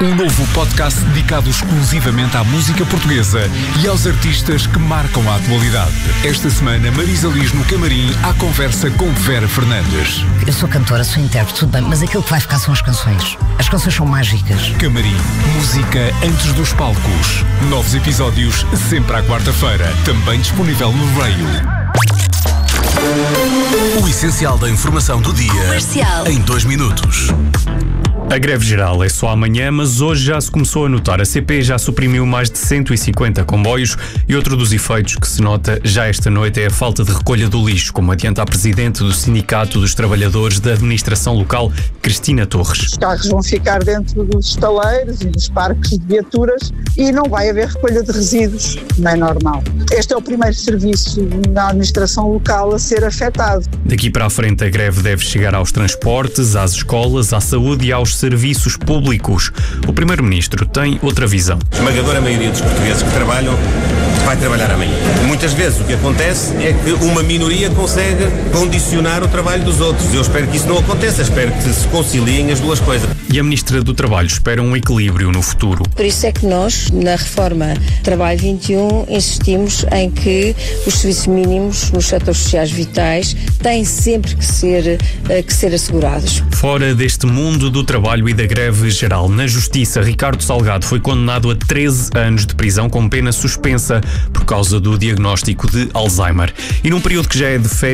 Um novo podcast dedicado exclusivamente à música portuguesa e aos artistas que marcam a atualidade. Esta semana, Marisa Liz no Camarim à conversa com Vera Fernandes. Eu sou cantora, sou intérprete, tudo bem, mas aquilo que vai ficar são as canções. As canções são mágicas. Camarim, música antes dos palcos. Novos episódios sempre à quarta-feira. Também disponível no Radio. O essencial da informação do dia em 2 minutos. A greve geral é só amanhã, mas hoje já se começou a notar. A CP já suprimiu mais de 150 comboios e outro dos efeitos que se nota já esta noite é a falta de recolha do lixo, como adianta a presidente do Sindicato dos Trabalhadores da Administração Local, Cristina Torres. Os carros vão ficar dentro dos estaleiros e dos parques de viaturas e não vai haver recolha de resíduos, não é normal. Este é o primeiro serviço na administração local a ser afetado. Daqui para a frente a greve deve chegar aos transportes, às escolas, à saúde e aos serviços públicos. O Primeiro-Ministro tem outra visão. A esmagadora maioria dos portugueses que trabalham vai trabalhar amanhã. Muitas vezes o que acontece é que uma minoria consegue condicionar o trabalho dos outros. Eu espero que isso não aconteça, espero que se conciliem as duas coisas. E a Ministra do Trabalho espera um equilíbrio no futuro. Por isso é que nós, na reforma Trabalho 21, insistimos em que os serviços mínimos nos setores sociais vitais têm sempre que ser assegurados. Fora deste mundo do trabalho e da greve geral, na Justiça, Ricardo Salgado foi condenado a 13 anos de prisão com pena suspensa por causa do diagnóstico de Alzheimer. E num período que já é de férias,